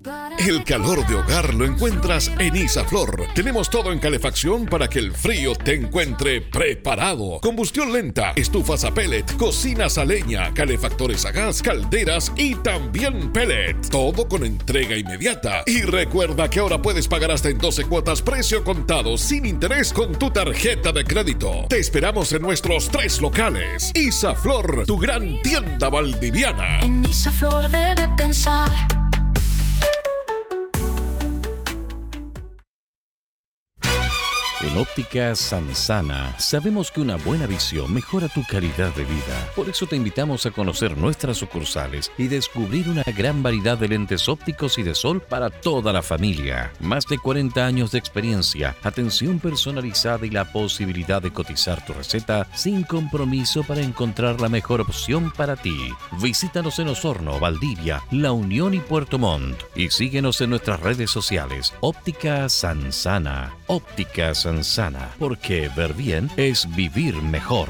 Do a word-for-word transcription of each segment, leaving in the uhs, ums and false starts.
El calor de hogar lo encuentras en Isaflor. Tenemos todo en calefacción para que el frío te encuentre preparado. Combustión lenta, estufas a pellet, cocinas a leña, calefactores a gas, calderas y también pellet. Todo con entrega inmediata. Y recuerda que ahora puedes pagar hasta en doce cuotas precio contado sin interés con tu tarjeta de crédito. Te esperamos en nuestros tres locales. Isaflor, tu gran tienda valdiviana. En Isaflor debe pensar. En Óptica Sansana sabemos que una buena visión mejora tu calidad de vida. Por eso te invitamos a conocer nuestras sucursales y descubrir una gran variedad de lentes ópticos y de sol para toda la familia. Más de cuarenta años de experiencia, atención personalizada y la posibilidad de cotizar tu receta sin compromiso para encontrar la mejor opción para ti. Visítanos en Osorno, Valdivia, La Unión y Puerto Montt. Y síguenos en nuestras redes sociales. Óptica Sansana. Óptica Sansana. Sana, porque ver bien es vivir mejor.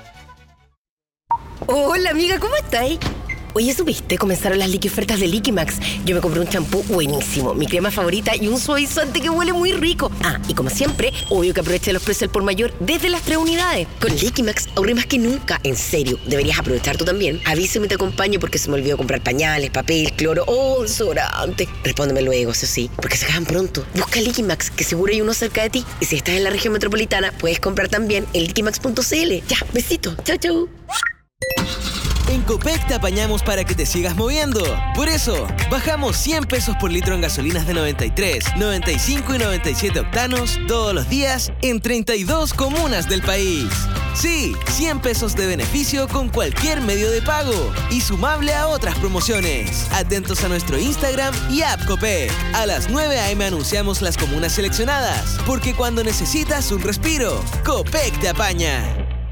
Hola amiga, ¿cómo estáis? Oye, ¿supiste? Comenzaron las liqui ofertas de Liquimax. Yo me compré un champú buenísimo, mi crema favorita y un suavizante que huele muy rico. Ah, y como siempre, obvio que aproveché los precios al por mayor desde las tres unidades. Con Liquimax ahorré más que nunca. En serio, deberías aprovechar tú también. Avísame y te acompaño porque se me olvidó comprar pañales, papel, cloro o oh, desodorante. Respóndeme luego, eso sí, porque se acaban pronto. Busca Liquimax, que seguro hay uno cerca de ti. Y si estás en la región metropolitana, puedes comprar también en liquimax punto c l. Ya, besito. Chau, chau. En Copec te apañamos para que te sigas moviendo. Por eso, bajamos cien pesos por litro en gasolinas de noventa y tres, noventa y cinco y noventa y siete octanos todos los días en treinta y dos comunas del país. Sí, cien pesos de beneficio con cualquier medio de pago y sumable a otras promociones. Atentos a nuestro Instagram y app Copec. A las nueve a eme anunciamos las comunas seleccionadas, porque cuando necesitas un respiro, Copec te apaña.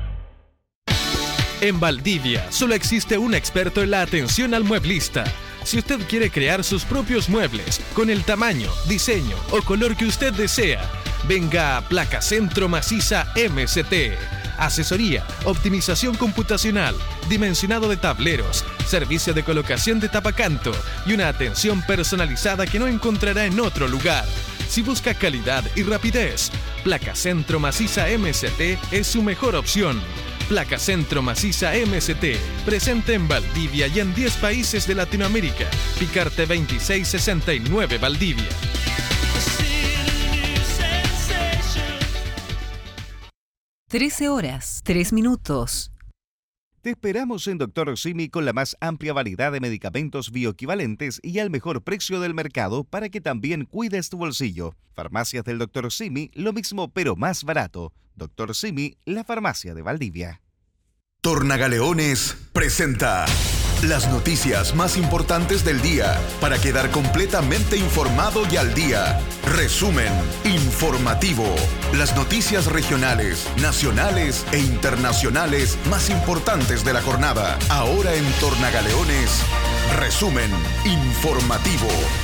En Valdivia solo existe un experto en la atención al mueblista. Si usted quiere crear sus propios muebles con el tamaño, diseño o color que usted desea, venga a Placa Centro Maciza eme ce te. Asesoría, optimización computacional, dimensionado de tableros, servicio de colocación de tapacanto y una atención personalizada que no encontrará en otro lugar. Si busca calidad y rapidez, Placa Centro Maciza eme ce te es su mejor opción. Placa Centro Maciza eme ce te, presente en Valdivia y en diez países de Latinoamérica. Picarte veintiséis sesenta y nueve Valdivia. trece horas, tres minutos. Te esperamos en Doctor Simi con la más amplia variedad de medicamentos bioequivalentes y al mejor precio del mercado para que también cuides tu bolsillo. Farmacias del Doctor Simi, lo mismo pero más barato. Doctor Simi, la farmacia de Valdivia. Tornagaleones presenta las noticias más importantes del día para quedar completamente informado y al día. Resumen informativo. Las noticias regionales, nacionales e internacionales más importantes de la jornada. Ahora en Tornagaleones, resumen informativo.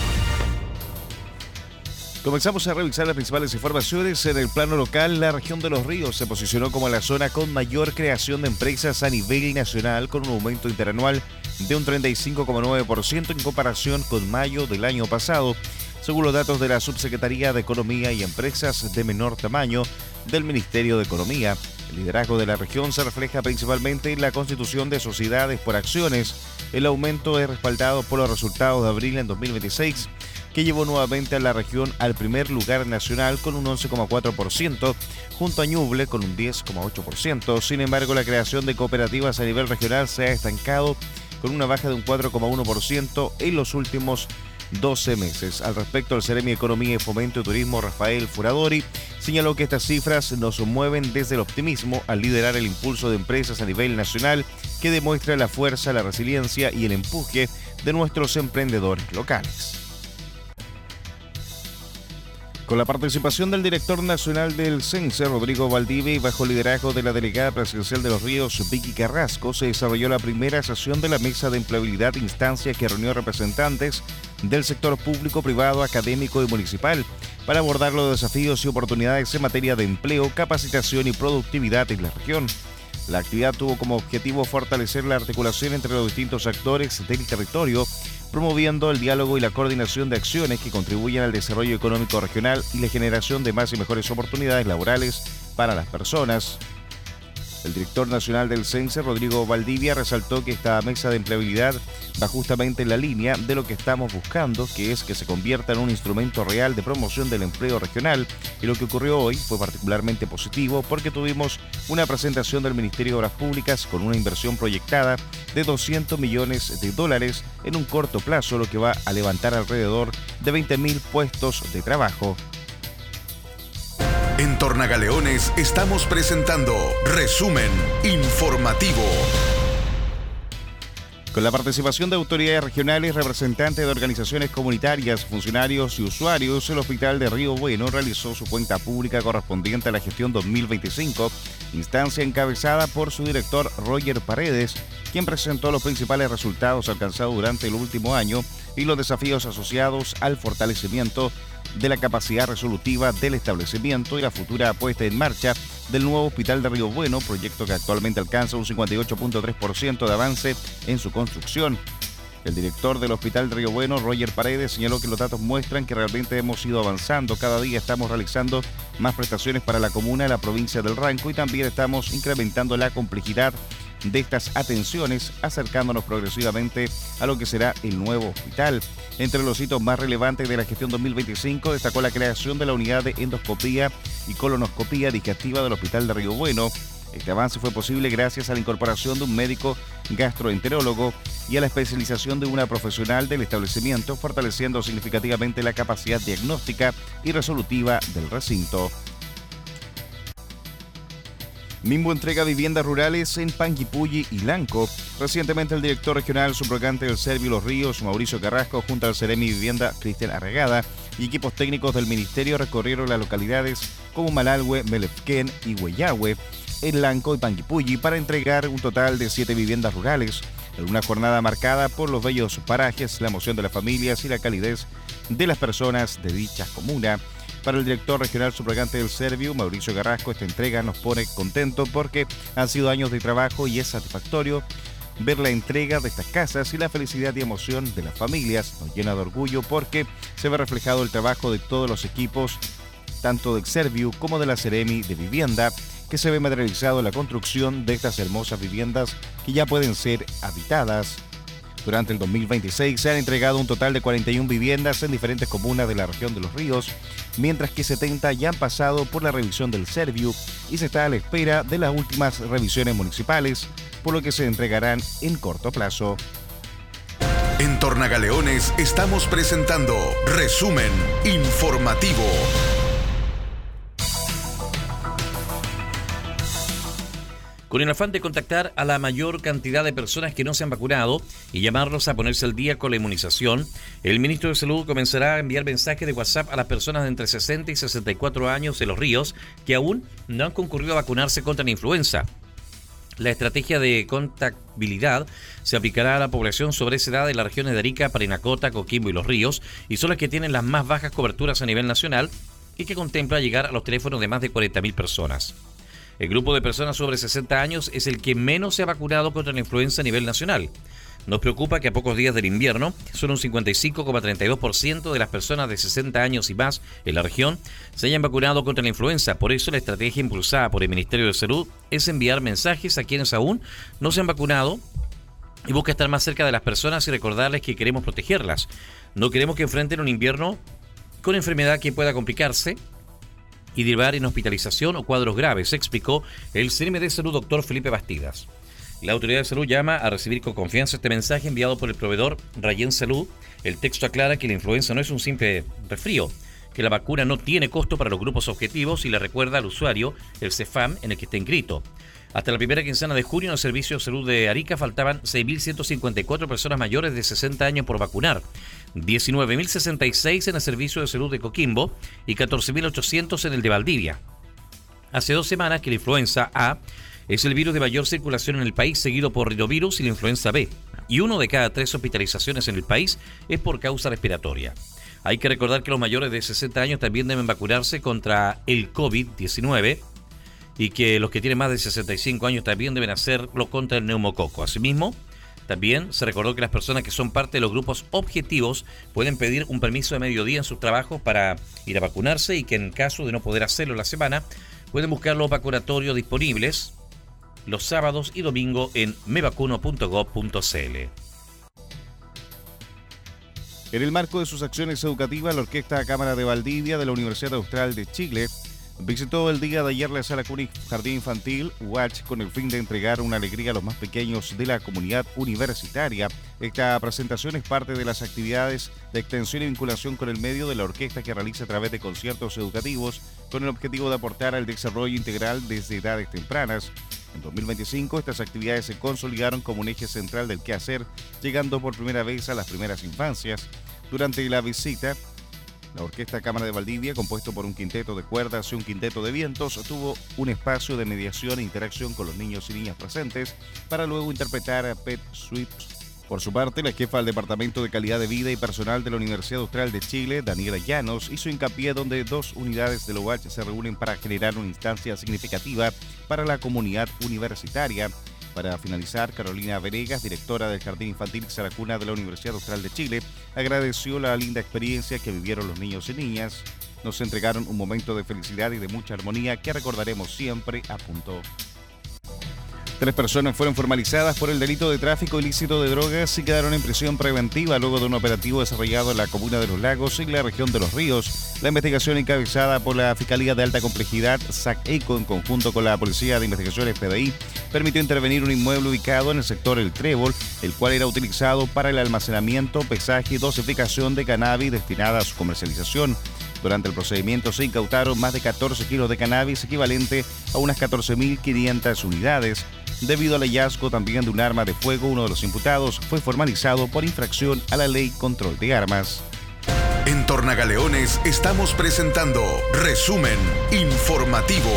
Comenzamos a revisar las principales informaciones. En el plano local, la región de Los Ríos se posicionó como la zona con mayor creación de empresas a nivel nacional, con un aumento interanual de un treinta y cinco coma nueve por ciento en comparación con mayo del año pasado, según los datos de la Subsecretaría de Economía y Empresas de Menor Tamaño del Ministerio de Economía. El liderazgo de la región se refleja principalmente en la constitución de sociedades por acciones. El aumento es respaldado por los resultados de abril en dos mil veintiséis, que llevó nuevamente a la región al primer lugar nacional con un once coma cuatro por ciento, junto a Ñuble con un diez coma ocho por ciento. Sin embargo, la creación de cooperativas a nivel regional se ha estancado con una baja de un cuatro coma uno por ciento en los últimos doce meses. Al respecto, el Seremi de Economía y Fomento y Turismo, Rafael Furadori, señaló que estas cifras nos mueven desde el optimismo al liderar el impulso de empresas a nivel nacional, que demuestra la fuerza, la resiliencia y el empuje de nuestros emprendedores locales. Con la participación del director nacional del CENSE, Rodrigo Valdivia, y bajo liderazgo de la delegada presidencial de Los Ríos, Vicky Carrasco, se desarrolló la primera sesión de la Mesa de Empleabilidad, instancia que reunió representantes del sector público, privado, académico y municipal para abordar los desafíos y oportunidades en materia de empleo, capacitación y productividad en la región. La actividad tuvo como objetivo fortalecer la articulación entre los distintos actores del territorio, promoviendo el diálogo y la coordinación de acciones que contribuyen al desarrollo económico regional y la generación de más y mejores oportunidades laborales para las personas. El director nacional del CENSE, Rodrigo Valdivia, resaltó que esta mesa de empleabilidad va justamente en la línea de lo que estamos buscando, que es que se convierta en un instrumento real de promoción del empleo regional, y lo que ocurrió hoy fue particularmente positivo porque tuvimos una presentación del Ministerio de Obras Públicas con una inversión proyectada de doscientos millones de dólares en un corto plazo, lo que va a levantar alrededor de veinte mil puestos de trabajo. En Tornagaleones estamos presentando Resumen Informativo. Con la participación de autoridades regionales, representantes de organizaciones comunitarias, funcionarios y usuarios, el Hospital de Río Bueno realizó su cuenta pública correspondiente a la gestión dos mil veinticinco, instancia encabezada por su director Roger Paredes, quien presentó los principales resultados alcanzados durante el último año y los desafíos asociados al fortalecimiento de la capacidad resolutiva del establecimiento y la futura puesta en marcha del nuevo Hospital de Río Bueno, proyecto que actualmente alcanza un cincuenta y ocho punto tres por ciento de avance en su construcción. El director del Hospital de Río Bueno, Roger Paredes, señaló que los datos muestran que realmente hemos ido avanzando. Cada día estamos realizando más prestaciones para la comuna y la provincia del Ranco y también estamos incrementando la complejidad de estas atenciones, acercándonos progresivamente a lo que será el nuevo hospital. Entre los hitos más relevantes de la gestión dos mil veinticinco destacó la creación de la unidad de endoscopía y colonoscopía digestiva del Hospital de Río Bueno. Este avance fue posible gracias a la incorporación de un médico gastroenterólogo y a la especialización de una profesional del establecimiento, fortaleciendo significativamente la capacidad diagnóstica y resolutiva del recinto. Minbo entrega viviendas rurales en Panguipulli y Lanco. Recientemente el director regional subrogante del Servio Los Ríos, Mauricio Carrasco, junto al Seremi Vivienda, Cristian Arregada, y equipos técnicos del ministerio recorrieron las localidades como Malalhue, Melefquén y Hueyahue, en Lanco y Panguipulli, para entregar un total de siete viviendas rurales, en una jornada marcada por los bellos parajes, la emoción de las familias y la calidez de las personas de dicha comuna. Para el director regional subrogante del Servio, Mauricio Carrasco, esta entrega nos pone contento porque han sido años de trabajo y es satisfactorio ver la entrega de estas casas y la felicidad y emoción de las familias. Nos llena de orgullo porque se ve reflejado el trabajo de todos los equipos, tanto del Servio como de la Seremi de Vivienda, que se ve materializado en la construcción de estas hermosas viviendas que ya pueden ser habitadas. Durante el dos mil veintiséis se han entregado un total de cuarenta y una viviendas en diferentes comunas de la región de Los Ríos, mientras que setenta ya han pasado por la revisión del Servio y se está a la espera de las últimas revisiones municipales, por lo que se entregarán en corto plazo. En Tornagaleones estamos presentando Resumen Informativo. Con el afán de contactar a la mayor cantidad de personas que no se han vacunado y llamarlos a ponerse al día con la inmunización, el ministro de Salud comenzará a enviar mensajes de WhatsApp a las personas de entre sesenta y sesenta y cuatro años de Los Ríos que aún no han concurrido a vacunarse contra la influenza. La estrategia de contactabilidad se aplicará a la población sobre esa edad de las regiones de Arica, Parinacota, Coquimbo y Los Ríos, y son las que tienen las más bajas coberturas a nivel nacional y que contempla llegar a los teléfonos de más de cuarenta mil personas. El grupo de personas sobre sesenta años es el que menos se ha vacunado contra la influenza a nivel nacional. Nos preocupa que a pocos días del invierno, solo un cincuenta y cinco coma treinta y dos por ciento de las personas de sesenta años y más en la región se hayan vacunado contra la influenza. Por eso la estrategia impulsada por el Ministerio de Salud es enviar mensajes a quienes aún no se han vacunado y busca estar más cerca de las personas y recordarles que queremos protegerlas. No queremos que enfrenten un invierno con enfermedad que pueda complicarse y derivar en hospitalización o cuadros graves, explicó el C M de Salud, doctor Felipe Bastidas. La autoridad de salud llama a recibir con confianza este mensaje enviado por el proveedor Rayen Salud. El texto aclara que la influenza no es un simple resfrío, que la vacuna no tiene costo para los grupos objetivos y le recuerda al usuario el CEFAM en el que está inscrito. Hasta la primera quincena de junio en el Servicio de Salud de Arica faltaban seis mil ciento cincuenta y cuatro personas mayores de sesenta años por vacunar, diecinueve mil sesenta y seis en el Servicio de Salud de Coquimbo y catorce mil ochocientos en el de Valdivia. Hace dos semanas que la influenza A es el virus de mayor circulación en el país, seguido por rinovirus y la influenza B, y uno de cada tres hospitalizaciones en el país es por causa respiratoria. Hay que recordar que los mayores de sesenta años también deben vacunarse contra el COVID diecinueve y que los que tienen más de sesenta y cinco años también deben hacerlo contra el neumococo. Asimismo, También se recordó que las personas que son parte de los grupos objetivos pueden pedir un permiso de mediodía en sus trabajos para ir a vacunarse y que en caso de no poder hacerlo la semana, pueden buscar los vacunatorios disponibles los sábados y domingos en mevacuno punto gob punto cl. En el marco de sus acciones educativas, la Orquesta Cámara de Valdivia de la Universidad Austral de Chile visitó el día de ayer la Sala Cunic Jardín Infantil U A C H con el fin de entregar una alegría a los más pequeños de la comunidad universitaria. Esta presentación es parte de las actividades de extensión y vinculación con el medio de la orquesta que realiza a través de conciertos educativos con el objetivo de aportar al desarrollo integral desde edades tempranas. En dos mil veinticinco, estas actividades se consolidaron como un eje central del quehacer, llegando por primera vez a las primeras infancias. Durante la visita, la Orquesta Cámara de Valdivia, compuesto por un quinteto de cuerdas y un quinteto de vientos, tuvo un espacio de mediación e interacción con los niños y niñas presentes para luego interpretar a Pet Sweeps. Por su parte, la jefa del Departamento de Calidad de Vida y Personal de la Universidad Austral de Chile, Daniela Llanos, hizo hincapié donde dos unidades de la U A C H se reúnen para generar una instancia significativa para la comunidad universitaria. Para finalizar, Carolina Venegas, directora del Jardín Infantil Saracuna de la Universidad Austral de Chile, agradeció la linda experiencia que vivieron los niños y niñas. Nos entregaron un momento de felicidad y de mucha armonía que recordaremos siempre, apuntó. Tres personas fueron formalizadas por el delito de tráfico ilícito de drogas y quedaron en prisión preventiva luego de un operativo desarrollado en la comuna de Los Lagos y la región de Los Ríos. La investigación encabezada por la Fiscalía de Alta Complejidad, SAC-ECO, en conjunto con la Policía de Investigaciones P D I, permitió intervenir un inmueble ubicado en el sector El Trébol, el cual era utilizado para el almacenamiento, pesaje y dosificación de cannabis destinada a su comercialización. Durante el procedimiento se incautaron más de catorce kilos de cannabis, equivalente a unas catorce mil quinientas unidades. Debido al hallazgo también de un arma de fuego, uno de los imputados fue formalizado por infracción a la Ley Control de Armas. En Tornagaleones estamos presentando Resumen Informativo.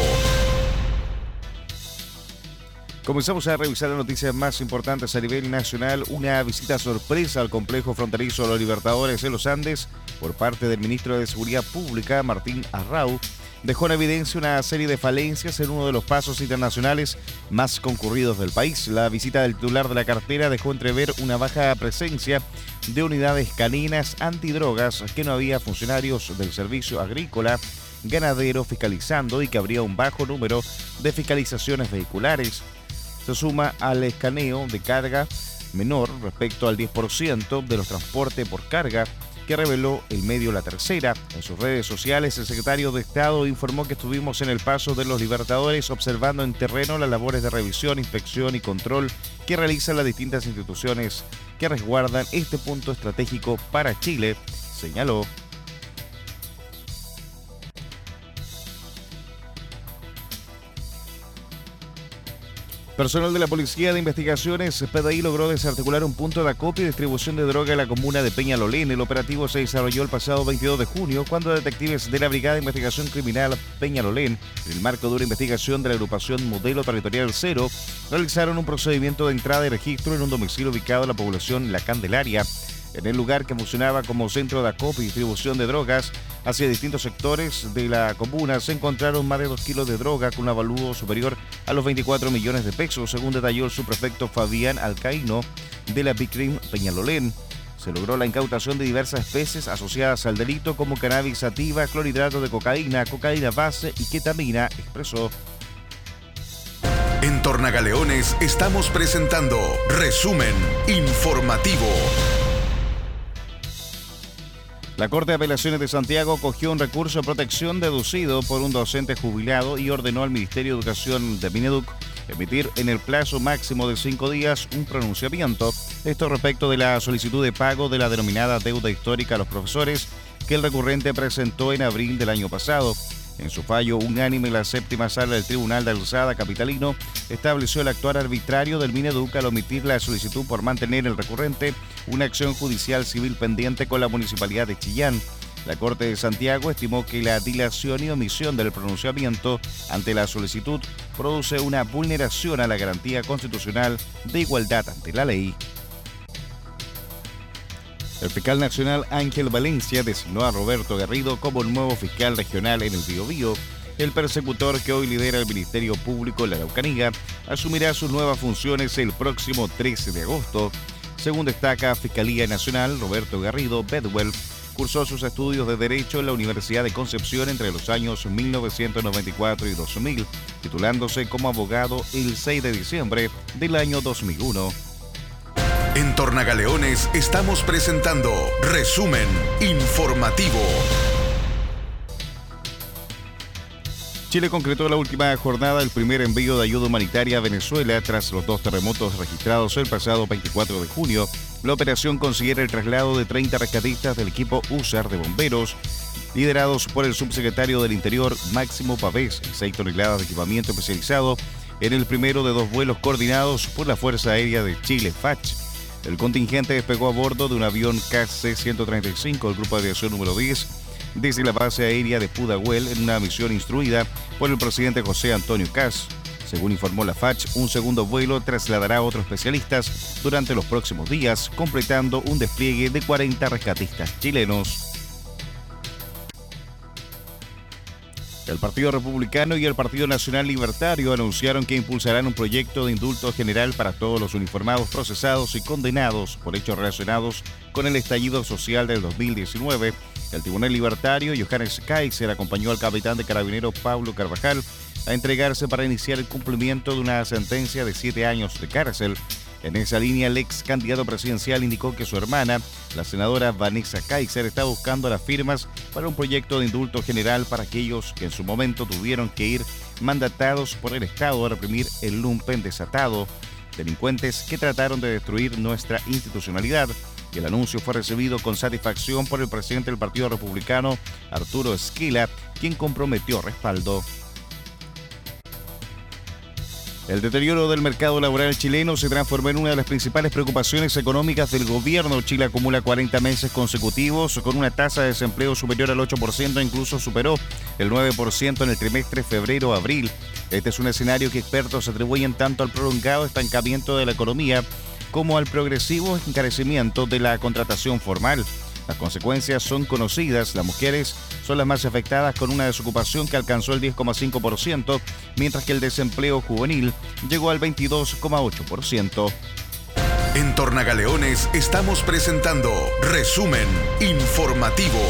Comenzamos a revisar las noticias más importantes a nivel nacional. Una visita sorpresa al complejo fronterizo de los Libertadores de los Andes por parte del ministro de Seguridad Pública, Martín Arrau, dejó en evidencia una serie de falencias en uno de los pasos internacionales más concurridos del país. La visita del titular de la cartera dejó entrever una baja presencia de unidades caninas antidrogas, que no había funcionarios del servicio agrícola ganadero fiscalizando y que habría un bajo número de fiscalizaciones vehiculares. Se suma al escaneo de carga menor respecto al diez por ciento de los transportes por carga que reveló el medio La Tercera. En sus redes sociales, el secretario de Estado informó que estuvimos en el paso de los Libertadores observando en terreno las labores de revisión, inspección y control que realizan las distintas instituciones que resguardan este punto estratégico para Chile, señaló. Personal de la Policía de Investigaciones P D I logró desarticular un punto de acopio y distribución de droga en la comuna de Peñalolén. El operativo se desarrolló el pasado veintidós de junio, cuando detectives de la Brigada de Investigación Criminal Peñalolén, en el marco de una investigación de la agrupación Modelo Territorial Cero, realizaron un procedimiento de entrada y registro en un domicilio ubicado en la población La Candelaria. En el lugar, que funcionaba como centro de acopio y distribución de drogas hacia distintos sectores de la comuna, se encontraron más de dos kilos de droga con un avalúo superior a los veinticuatro millones de pesos, según detalló el subprefecto Fabián Alcaíno de la BICRIM Peñalolén. Se logró la incautación de diversas especies asociadas al delito, como cannabis sativa, clorhidrato de cocaína, cocaína base y ketamina, expresó. En Tornagaleones estamos presentando Resumen Informativo. La Corte de Apelaciones de Santiago acogió un recurso de protección deducido por un docente jubilado y ordenó al Ministerio de Educación de Mineduc emitir en el plazo máximo de cinco días un pronunciamiento. Esto respecto de la solicitud de pago de la denominada deuda histórica a los profesores que el recurrente presentó en abril del año pasado. En su fallo unánime, la séptima sala del Tribunal de Alzada capitalino estableció el actuar arbitrario del Mineduc al omitir la solicitud por mantener el recurrente una acción judicial civil pendiente con la Municipalidad de Chillán. La Corte de Santiago estimó que la dilación y omisión del pronunciamiento ante la solicitud produce una vulneración a la garantía constitucional de igualdad ante la ley. El fiscal nacional Ángel Valencia designó a Roberto Garrido como el nuevo fiscal regional en el Biobío. El persecutor que hoy lidera el Ministerio Público en la Araucanía asumirá sus nuevas funciones el próximo trece de agosto. Según destaca Fiscalía Nacional, Roberto Garrido Bedwell cursó sus estudios de Derecho en la Universidad de Concepción entre los años mil novecientos noventa y cuatro y dos mil, titulándose como abogado el seis de diciembre del año dos mil uno. En Tornagaleones estamos presentando Resumen Informativo. Chile concretó la última jornada el primer envío de ayuda humanitaria a Venezuela tras los dos terremotos registrados el pasado veinticuatro de junio. La operación considera el traslado de treinta rescatistas del equipo U S A R de bomberos, liderados por el subsecretario del Interior Máximo Pavés, y seis toneladas de equipamiento especializado en el primero de dos vuelos coordinados por la Fuerza Aérea de Chile, F A C H. El contingente despegó a bordo de un avión K C ciento treinta y cinco del Grupo de Aviación número diez desde la base aérea de Pudahuel en una misión instruida por el presidente José Antonio Kast. Según informó la F A C H, un segundo vuelo trasladará a otros especialistas durante los próximos días, completando un despliegue de cuarenta rescatistas chilenos. El Partido Republicano y el Partido Nacional Libertario anunciaron que impulsarán un proyecto de indulto general para todos los uniformados procesados y condenados por hechos relacionados con el estallido social del dos mil diecinueve. El Tribunal Libertario, Johannes Kaiser, acompañó al capitán de carabineros Pablo Carvajal a entregarse para iniciar el cumplimiento de una sentencia de siete años de cárcel. En esa línea, el ex candidato presidencial indicó que su hermana, la senadora Vanessa Kaiser, está buscando las firmas para un proyecto de indulto general para aquellos que en su momento tuvieron que ir mandatados por el Estado a reprimir el lumpen desatado, delincuentes que trataron de destruir nuestra institucionalidad. Y el anuncio fue recibido con satisfacción por el presidente del Partido Republicano, Arturo Esquila, quien comprometió respaldo. El deterioro del mercado laboral chileno se transformó en una de las principales preocupaciones económicas del gobierno. Chile acumula cuarenta meses consecutivos con una tasa de desempleo superior al ocho por ciento, incluso superó el nueve por ciento en el trimestre febrero-abril. Este es un escenario que expertos atribuyen tanto al prolongado estancamiento de la economía como al progresivo encarecimiento de la contratación formal. Las consecuencias son conocidas. Las mujeres son las más afectadas, con una desocupación que alcanzó el diez coma cinco por ciento, mientras que el desempleo juvenil llegó al veintidós coma ocho por ciento. En Tornagaleones estamos presentando Resumen Informativo.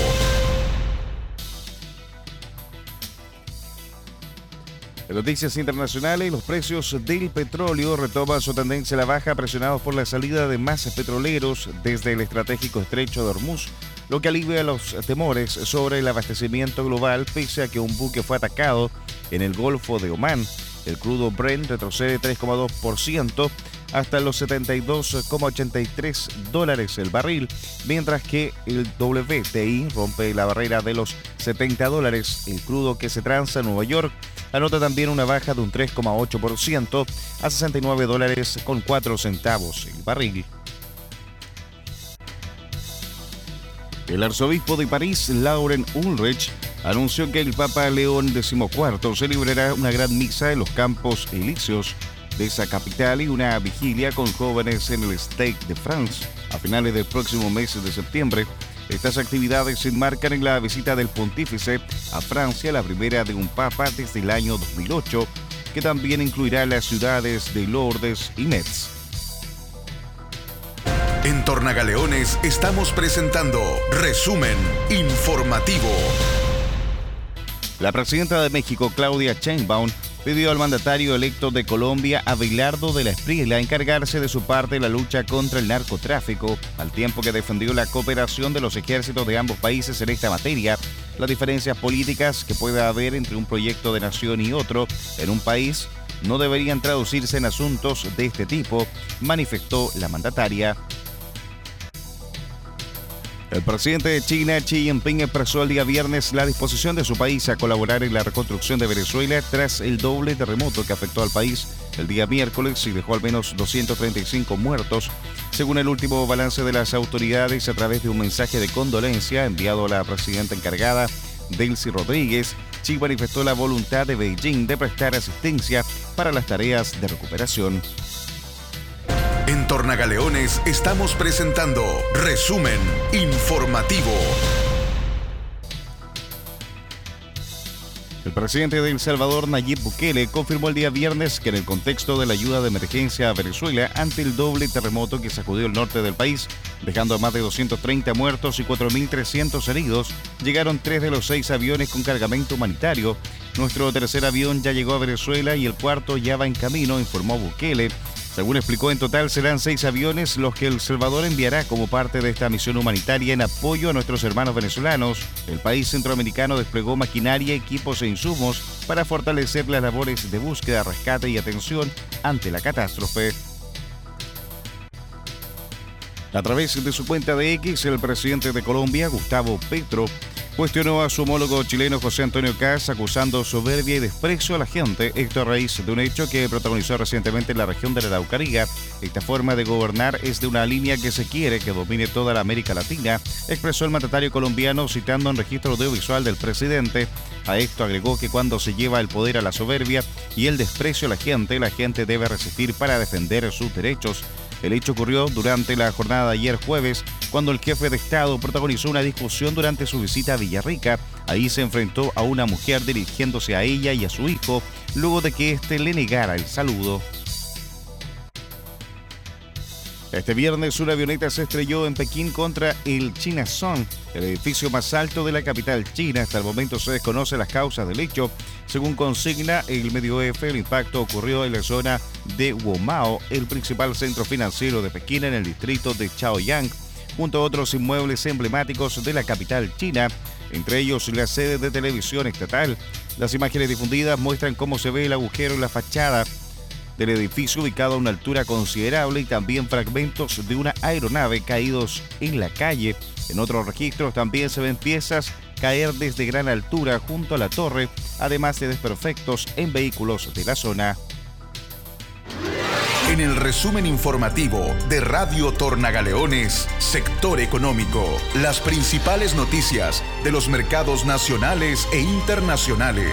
En noticias internacionales, los precios del petróleo retoman su tendencia a la baja, presionados por la salida de más petroleros desde el estratégico estrecho de Hormuz, lo que alivia los temores sobre el abastecimiento global, pese a que un buque fue atacado en el Golfo de Omán. El crudo Brent retrocede tres coma dos por ciento hasta los setenta y dos coma ochenta y tres dólares el barril, mientras que el W T I rompe la barrera de los setenta dólares. El crudo que se transa en Nueva York anota también una baja de un tres coma ocho por ciento a sesenta y nueve dólares con cuatro centavos el barril. El arzobispo de París, Laurent Ulrich, anunció que el Papa León decimocuarto celebrará una gran misa en los Campos Elíseos de esa capital y una vigilia con jóvenes en el Stade de France a finales del próximo mes de septiembre. Estas actividades se enmarcan en la visita del pontífice a Francia, la primera de un papa desde el año dos mil ocho, que también incluirá las ciudades de Lourdes y Metz. En Tornagaleones estamos presentando Resumen Informativo. La presidenta de México, Claudia Sheinbaum, pidió al mandatario electo de Colombia, Abelardo de la Espriella, encargarse de su parte en la lucha contra el narcotráfico, al tiempo que defendió la cooperación de los ejércitos de ambos países en esta materia. Las diferencias políticas que pueda haber entre un proyecto de nación y otro en un país no deberían traducirse en asuntos de este tipo, manifestó la mandataria. El presidente de China, Xi Jinping, expresó el día viernes la disposición de su país a colaborar en la reconstrucción de Venezuela tras el doble terremoto que afectó al país el día miércoles y dejó al menos doscientos treinta y cinco muertos. Según el último balance de las autoridades, a través de un mensaje de condolencia enviado a la presidenta encargada, Delcy Rodríguez, Xi manifestó la voluntad de Beijing de prestar asistencia para las tareas de recuperación. En Tornagaleones estamos presentando Resumen Informativo. El presidente de El Salvador, Nayib Bukele, confirmó el día viernes que en el contexto de la ayuda de emergencia a Venezuela ante el doble terremoto que sacudió el norte del país, dejando a más de doscientos treinta muertos y cuatro mil trescientos heridos, llegaron tres de los seis aviones con cargamento humanitario. Nuestro tercer avión ya llegó a Venezuela y el cuarto ya va en camino, informó Bukele. Según explicó, en total serán seis aviones los que El Salvador enviará como parte de esta misión humanitaria en apoyo a nuestros hermanos venezolanos. El país centroamericano desplegó maquinaria, equipos e insumos para fortalecer las labores de búsqueda, rescate y atención ante la catástrofe. A través de su cuenta de X, el presidente de Colombia, Gustavo Petro, cuestionó a su homólogo chileno José Antonio Kast, acusando soberbia y desprecio a la gente, esto a raíz de un hecho que protagonizó recientemente en la región de la Araucanía. Esta forma de gobernar es de una línea que se quiere que domine toda la América Latina, expresó el mandatario colombiano citando un registro audiovisual del presidente. A esto agregó que cuando se lleva el poder a la soberbia y el desprecio a la gente, la gente debe resistir para defender sus derechos. El hecho ocurrió durante la jornada de ayer jueves, cuando el jefe de Estado protagonizó una discusión durante su visita a Villarrica. Ahí se enfrentó a una mujer dirigiéndose a ella y a su hijo, luego de que éste le negara el saludo. Este viernes una avioneta se estrelló en Pekín contra el Chinazón, el edificio más alto de la capital china. Hasta el momento se desconocen las causas del hecho. Según consigna el medio E F, el impacto ocurrió en la zona de Womao, el principal centro financiero de Pekín en el distrito de Chaoyang, junto a otros inmuebles emblemáticos de la capital china, entre ellos la sede de televisión estatal. Las imágenes difundidas muestran cómo se ve el agujero en la fachada del edificio ubicado a una altura considerable y también fragmentos de una aeronave caídos en la calle. En otros registros también se ven piezas caer desde gran altura junto a la torre, además de desperfectos en vehículos de la zona. En el resumen informativo de Radio Tornagaleones, Sector Económico, las principales noticias de los mercados nacionales e internacionales.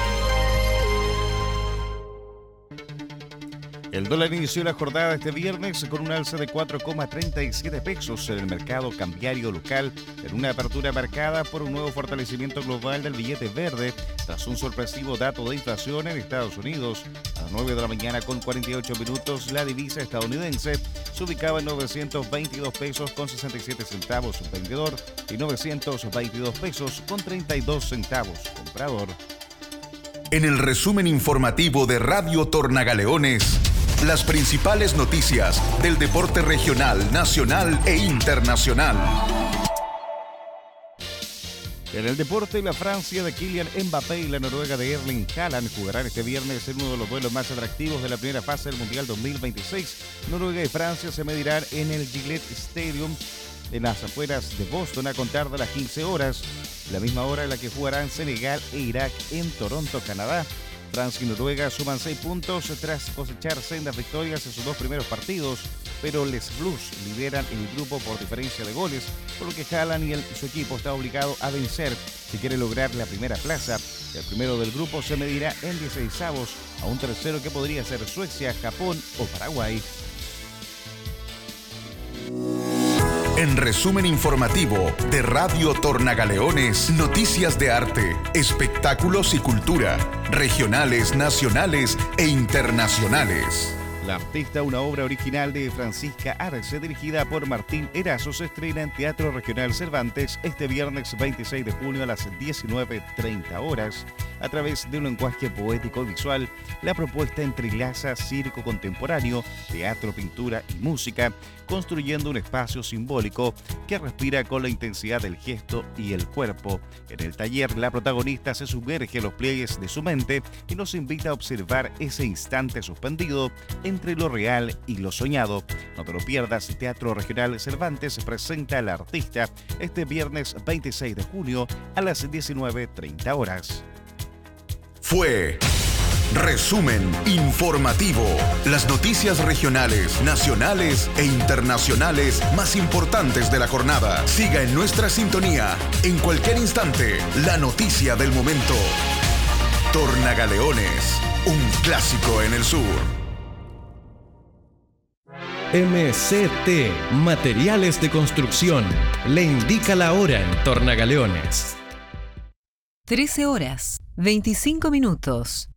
El dólar inició la jornada este viernes con un alza de cuatro coma treinta y siete pesos en el mercado cambiario local, en una apertura marcada por un nuevo fortalecimiento global del billete verde, tras un sorpresivo dato de inflación en Estados Unidos. A las nueve de la mañana con cuarenta y ocho minutos, la divisa estadounidense se ubicaba en novecientos veintidós pesos con sesenta y siete centavos vendedor y novecientos veintidós pesos con treinta y dos centavos comprador. En el resumen informativo de Radio Tornagaleones, las principales noticias del deporte regional, nacional e internacional. En el deporte, la Francia de Kylian Mbappé y la Noruega de Erling Haaland jugarán este viernes en uno de los duelos más atractivos de la primera fase del Mundial dos mil veintiséis. Noruega y Francia se medirán en el Gillette Stadium en las afueras de Boston a contar de las quince horas, la misma hora en la que jugarán Senegal e Irak en Toronto, Canadá. Francia y Noruega suman seis puntos tras cosechar sendas victorias en sus dos primeros partidos, pero les Blues lideran el grupo por diferencia de goles, por lo que Haaland y el, su equipo está obligado a vencer si quiere lograr la primera plaza. El primero del grupo se medirá en dieciseisavos a un tercero que podría ser Suecia, Japón o Paraguay. En resumen informativo de Radio Tornagaleones, noticias de arte, espectáculos y cultura, regionales, nacionales e internacionales. La Artista, una obra original de Francisca Arce, dirigida por Martín Erazo, se estrena en Teatro Regional Cervantes este viernes veintiséis de junio a las diecinueve treinta horas. A través de un lenguaje poético y visual, la propuesta entrelaza circo contemporáneo, teatro, pintura y música, construyendo un espacio simbólico que respira con la intensidad del gesto y el cuerpo. En el taller, la protagonista se sumerge en los pliegues de su mente y nos invita a observar ese instante suspendido entre lo real y lo soñado. No te lo pierdas, Teatro Regional Cervantes presenta a La Artista este viernes veintiséis de junio a las diecinueve treinta horas. Fue Resumen Informativo. Las noticias regionales, nacionales e internacionales más importantes de la jornada. Siga en nuestra sintonía. En cualquier instante, la noticia del momento. Tornagaleones, un clásico en el sur. M C T, Materiales de Construcción, le indica la hora en Tornagaleones. trece horas, veinticinco minutos.